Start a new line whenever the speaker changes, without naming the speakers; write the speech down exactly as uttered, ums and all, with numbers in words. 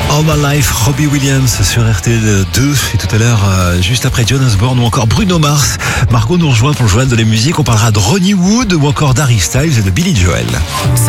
All My Life, Robbie Williams sur R T L deux. Et tout à l'heure, euh, juste après John Osborne ou encore Bruno Mars. Margot nous rejoint pour le journal de la musique. On parlera de Ronnie Wood ou encore d'Harry Styles et de Billy Joel.